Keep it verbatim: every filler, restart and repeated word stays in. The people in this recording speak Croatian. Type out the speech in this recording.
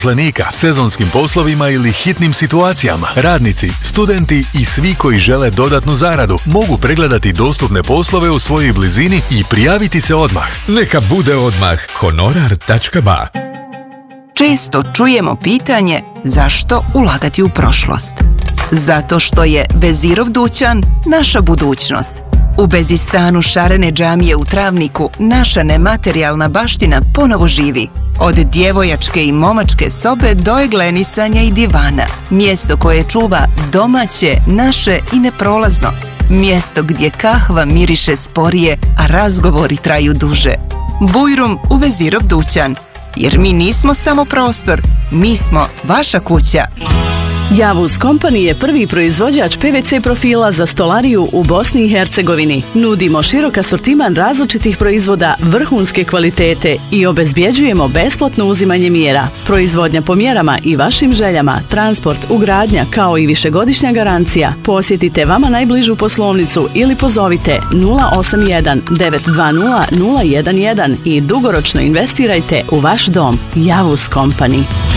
zaposlenika, sezonskim poslovima ili hitnim situacijama. Radnici, studenti i svi koji žele dodatnu zaradu mogu pregledati dostupne poslove u svojoj blizini i prijaviti se odmah. Neka bude odmah honorar tačka ba. Često čujemo pitanje zašto ulagati u prošlost. Zato što je Vezirov dućan naša budućnost. U Bezistanu šarene džamije u Travniku naša nematerijalna baština ponovo živi. Od djevojačke i momačke sobe do eglenisanja i divana. Mjesto koje čuva domaće, naše i neprolazno. Mjesto gdje kahva miriše sporije, a razgovori traju duže. Bujrum u Vezirov dućan. Jer mi nismo samo prostor, mi smo vaša kuća. Javuz Company je prvi proizvođač P V C profila za stolariju u Bosni i Hercegovini. Nudimo širok asortiman različitih proizvoda vrhunske kvalitete i obezbjeđujemo besplatno uzimanje mjera. Proizvodnja po mjerama i vašim željama, transport, ugradnja kao i višegodišnja garancija. Posjetite vama najbližu poslovnicu ili pozovite nula osam jedan devet dva nula nula jedan jedan i dugoročno investirajte u vaš dom. Javuz Company.